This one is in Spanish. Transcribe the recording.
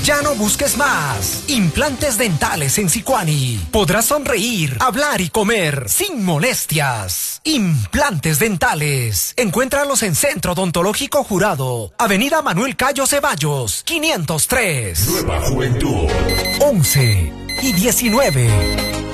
Ya no busques más. Implantes dentales en Sicuani. Podrás sonreír, hablar y comer sin molestias. Implantes dentales. Encuéntralos en Centro Odontológico Jurado, Avenida Manuel Cayo Ceballos, 503. Nueva Juventud. 11 y 19.